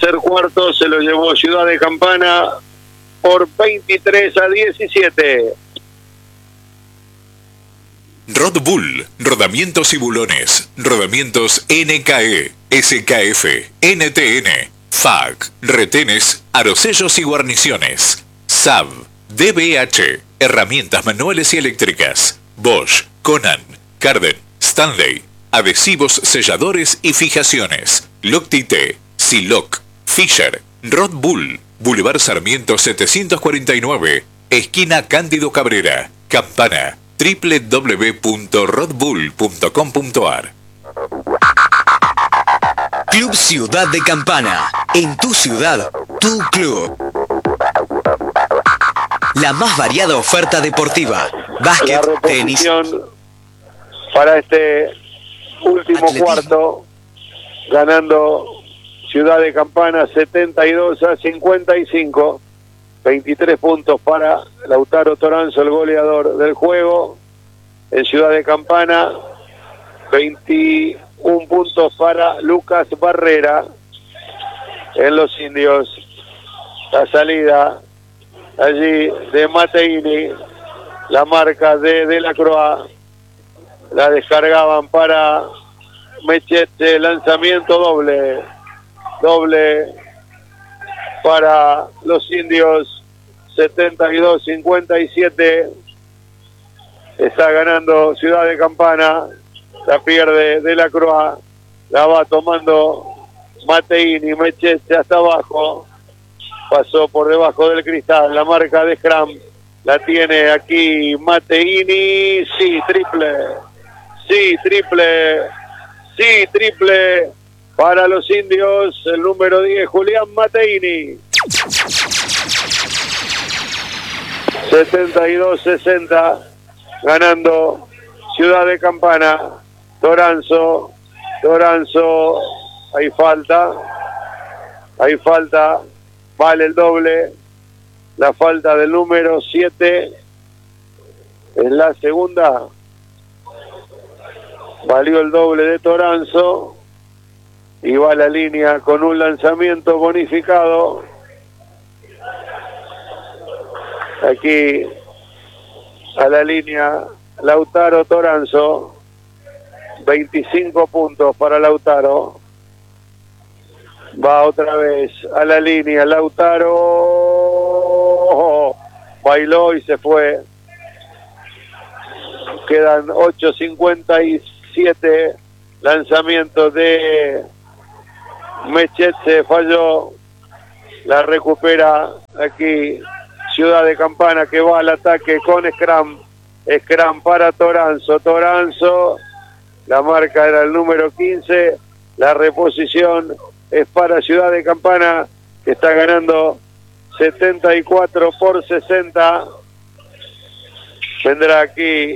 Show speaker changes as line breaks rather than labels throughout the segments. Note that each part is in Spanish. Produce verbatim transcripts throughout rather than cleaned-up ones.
tercer cuarto se lo llevó Ciudad de Campana por veintitrés a diecisiete.
Rod Bull, rodamientos y bulones, rodamientos N K E, S K F, N T N, F A C, retenes, arosellos y guarniciones, S A B, D B H, herramientas manuales y eléctricas, Bosch, Conan, Carden, Stanley, adhesivos, selladores y fijaciones, Loctite, Siloc, Fisher, Rod Bull, Boulevard Sarmiento setecientos cuarenta y nueve, esquina Cándido Cabrera, Campana, doble u doble u doble u punto rod bull punto com punto a r.
Club Ciudad de Campana. En tu ciudad, tu club. La más variada oferta deportiva. Básquet, tenis.
Para este último
atletismo.
Cuarto, ganando Ciudad de Campana setenta y dos a cincuenta y cinco. veintitrés puntos para Lautaro Toranzo, el goleador del juego. En Ciudad de Campana, veintiún puntos para Lucas Barrera. En los Indios, la salida allí de Mateini, la marca de De la Croix, la descargaban para Mechete, lanzamiento doble, doble para los Indios, setenta y dos a cincuenta y siete. Está ganando Ciudad de Campana, la pierde De la Croix, la va tomando Mateini, Mechete hasta abajo, pasó por debajo del cristal, la marca de Scrum, la tiene aquí Mateini, sí, triple, sí, triple, sí, triple, para los Indios, el número diez, Julián Mateini. setenta y dos a sesenta, ganando Ciudad de Campana. Toranzo, Toranzo, hay falta, hay falta, vale el doble, la falta del número siete, en la segunda, valió el doble de Toranzo, y va a la línea con un lanzamiento bonificado. Aquí a la línea Lautaro Toranzo, veinticinco puntos para Lautaro. Va otra vez a la línea Lautaro, oh, bailó y se fue. Quedan ocho cincuenta y siete, lanzamiento de Mechete, se falló, la recupera aquí Ciudad de Campana, que va al ataque con Scrum, Scrum para Toranzo, Toranzo, la marca era el número quince, la reposición es para Ciudad de Campana, que está ganando setenta y cuatro por sesenta, vendrá aquí,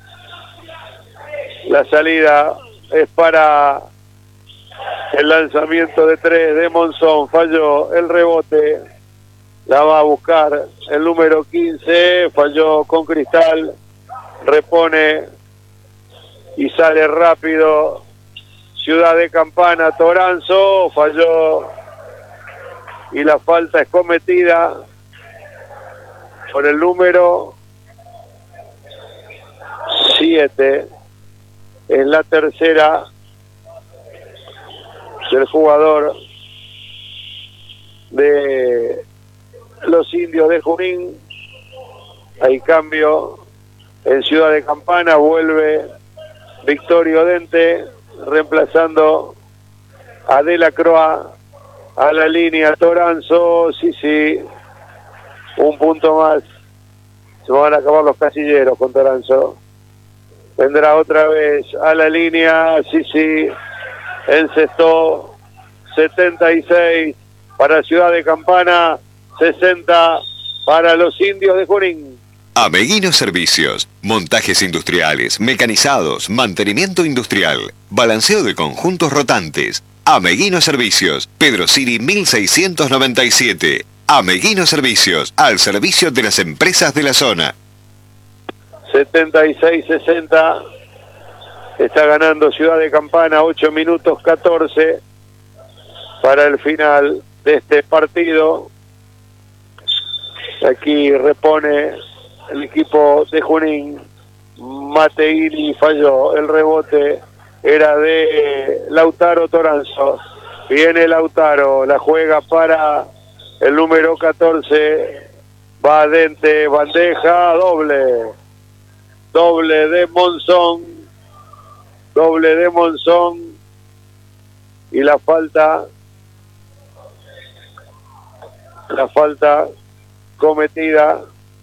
la salida es para el lanzamiento de tres de Monzón, falló el rebote, la va a buscar el número quince, falló con Cristal, repone y sale rápido Ciudad de Campana, Toranzo, falló y la falta es cometida por el número siete, en la tercera del jugador de los Indios de Junín. Hay cambio en Ciudad de Campana, vuelve Victorio Dente reemplazando a De la Croix, a la línea Toranzo, sí, sí, un punto más, se van a acabar los casilleros con Toranzo. Vendrá otra vez a la línea, sí, sí, encestó, setenta y seis para Ciudad de Campana, sesenta para los Indios de Junín.
Ameguino Servicios, montajes industriales, mecanizados, mantenimiento industrial, balanceo de conjuntos rotantes. Ameguino Servicios, Pedro Siri mil seiscientos noventa y siete. Ameguino Servicios, al servicio de las empresas de la zona.
setenta y seis sesenta, está ganando Ciudad de Campana, ocho minutos catorce para el final de este partido. Aquí repone el equipo de Junín. Mateini falló, el rebote era de Lautaro Toranzo. Viene Lautaro, la juega para el número catorce, va Dente, bandeja, doble, doble de Monzón, doble de Monzón, y la falta, la falta cometida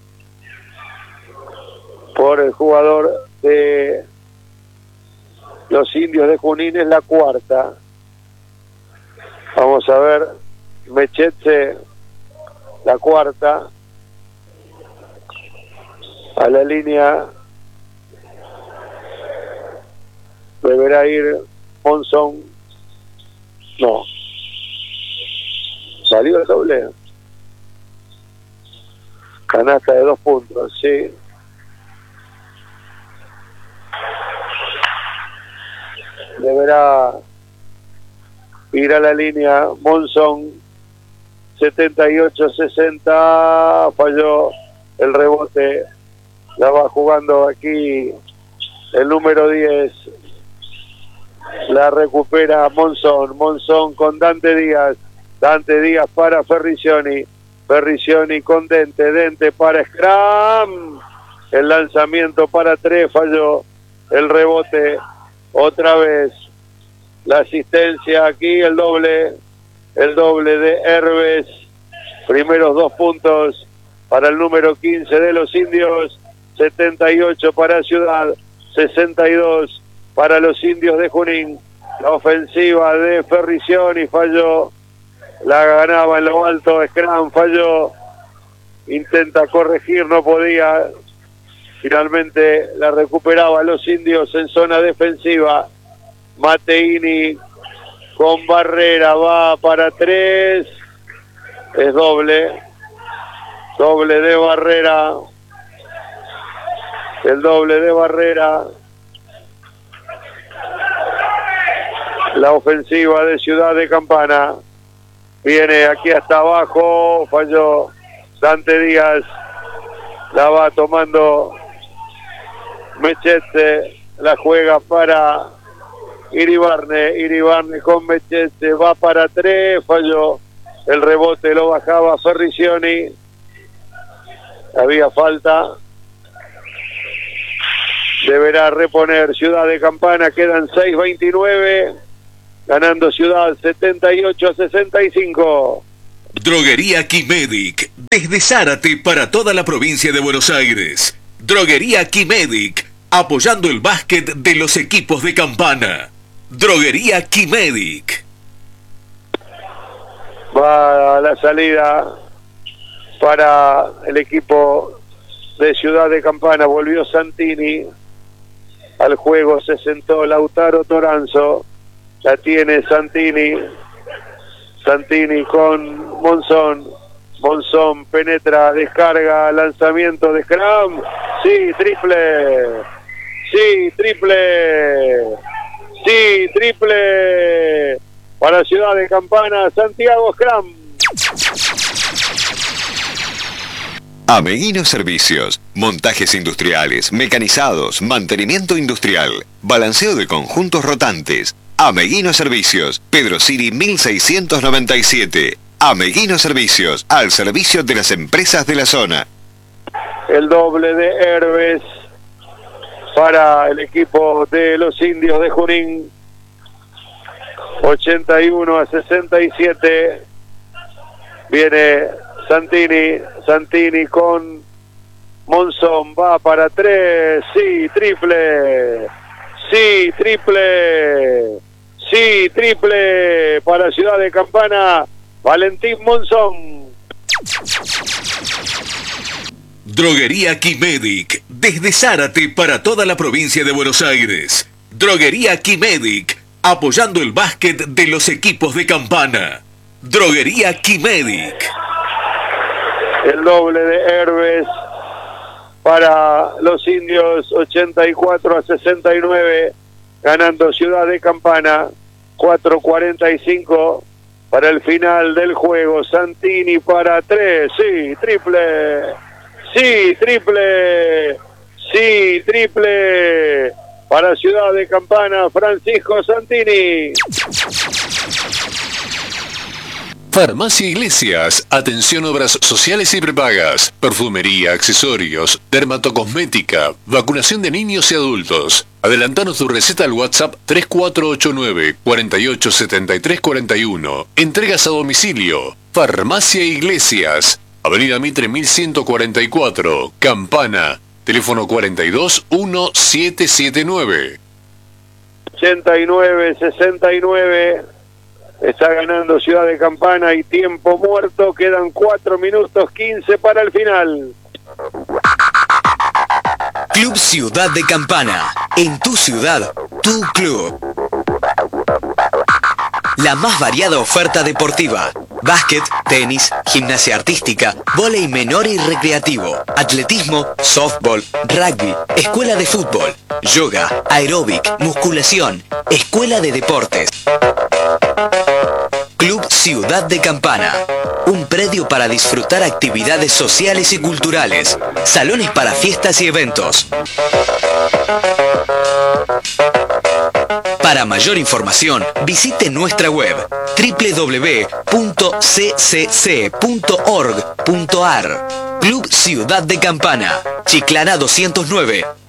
por el jugador de los Indios de Junín es la cuarta. Vamos a ver, Mechetse, la cuarta, a la línea deberá ir Monzón. No, salió el doble. Canasta de dos puntos, sí. Deberá ir a la línea Monzón. Setenta y ocho sesenta, falló el rebote, la va jugando aquí el número diez, la recupera Monzón, Monzón con Dante Díaz, Dante Díaz para Ferricioni, Ferricioni con Dente, Dente para Scram, el lanzamiento para tres, falló el rebote, otra vez la asistencia aquí, el doble, el doble de Herbes, primeros dos puntos para el número quince de los Indios, setenta y ocho para Ciudad, sesenta y dos para los Indios de Junín. La ofensiva de Ferricioni falló, la ganaba en lo alto, Scram falló, intenta corregir, no podía, finalmente la recuperaba los Indios en zona defensiva. Mateini con Barrera, va para tres, es doble, doble de Barrera, el doble de Barrera, la ofensiva de Ciudad de Campana, viene aquí hasta abajo, falló Dante Díaz, la va tomando Mechetse, la juega para Iribarne, Iribarne con Mechetse, va para tres, falló, el rebote lo bajaba Ferricioni, había falta, deberá reponer Ciudad de Campana, quedan seis veintinueve, ganando Ciudad setenta y ocho a sesenta y cinco.
Droguería Quimedic, desde Zárate para toda la provincia de Buenos Aires. Droguería Quimedic, apoyando el básquet de los equipos de Campana. Droguería Quimedic.
Va a la salida para el equipo de Ciudad de Campana, volvió Santini al juego, se sentó Lautaro Toranzo, la tiene Santini, Santini con Monzón, Monzón penetra, descarga, lanzamiento de Scram, sí, triple, sí, triple, sí, triple, para Ciudad de Campana, Santiago Scram.
Ameguino Servicios, montajes industriales, mecanizados, mantenimiento industrial, balanceo de conjuntos rotantes. Ameguino Servicios, Pedro Siri mil seiscientos noventa y siete. Ameguino Servicios, al servicio de las empresas de la zona.
El doble de Herbes para el equipo de los Indios de Junín, ochenta y uno a sesenta y siete. Viene Santini, Santini con Monzón, va para tres, sí, triple, sí, triple, sí, triple para Ciudad de Campana, Valentín Monzón.
Droguería Quimedic, desde Zárate para toda la provincia de Buenos Aires. Droguería Quimedic, apoyando el básquet de los equipos de Campana. Droguería Quimedic.
El doble de Herbes para los Indios, ochenta y cuatro a sesenta y nueve, ganando Ciudad de Campana, cuatro cuarenta y cinco para el final del juego. Santini para tres, sí, triple, sí, triple, sí, triple, para Ciudad de Campana, Francisco Santini.
Farmacia Iglesias, atención obras sociales y prepagas, perfumería, accesorios, dermatocosmética, vacunación de niños y adultos. Adelantanos tu receta al WhatsApp tres cuatro ocho nueve, cuatro ocho siete tres cuatro uno. Entregas a domicilio. Farmacia Iglesias, Avenida Mitre mil ciento cuarenta y cuatro, Campana. Teléfono cuarenta y dos, uno siete siete nueve.
ochenta y nueve, sesenta y nueve. Está ganando Ciudad de Campana y tiempo muerto. Quedan cuatro minutos quince para el final.
Club Ciudad de Campana. En tu ciudad, tu club. La más variada oferta deportiva. Básquet, tenis, gimnasia artística, vóley menor y recreativo, atletismo, softball, rugby, escuela de fútbol, yoga, aeróbic, musculación, escuela de deportes. Club Ciudad de Campana. Un predio para disfrutar actividades sociales y culturales. Salones para fiestas y eventos. Para mayor información, visite nuestra web doble u doble u doble u punto c c c punto org punto a r. Club Ciudad de Campana, Chiclana doscientos nueve.